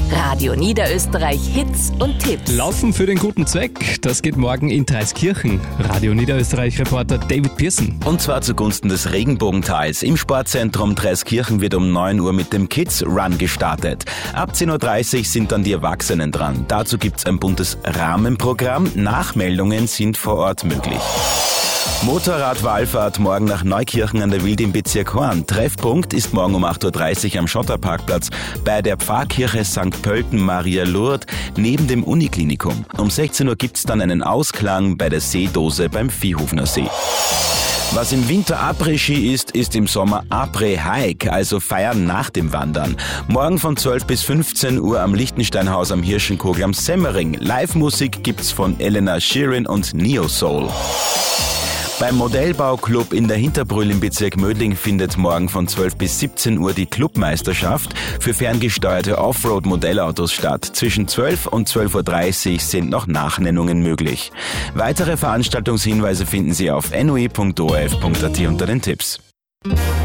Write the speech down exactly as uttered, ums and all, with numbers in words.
Radio Niederösterreich Hits und Tipps. Laufen für den guten Zweck, das geht morgen in Dreiskirchen. Radio Niederösterreich-Reporter David Pearson. Und zwar zugunsten des Regenbogentals. Im Sportzentrum Dreiskirchen wird um neun Uhr mit dem Kids Run gestartet. Ab zehn Uhr dreißig sind dann die Erwachsenen dran. Dazu gibt's ein buntes Rahmenprogramm. Nachmeldungen sind vor Ort möglich. Motorradwallfahrt morgen nach Neukirchen an der Wild im Bezirk Horn. Treffpunkt ist morgen um acht Uhr dreißig am Schotterparkplatz bei der Pfarrkirche Sankt Pölten Maria Lourdes neben dem Uniklinikum. Um sechzehn Uhr gibt's dann einen Ausklang bei der Seedose beim Viehhofner See. Was im Winter Après-Ski ist, ist im Sommer Après-Hike, also Feiern nach dem Wandern. Morgen von zwölf bis fünfzehn Uhr am Lichtensteinhaus am Hirschenkogel am Semmering. Live-Musik gibt's von Elena Sheeran und Neo Soul. Beim Modellbauclub in der Hinterbrühl im Bezirk Mödling findet morgen von zwölf bis siebzehn Uhr die Clubmeisterschaft für ferngesteuerte Offroad-Modellautos statt. Zwischen zwölf und zwölf Uhr dreißig sind noch Nachnennungen möglich. Weitere Veranstaltungshinweise finden Sie auf n o i punkt o r f punkt a t unter den Tipps.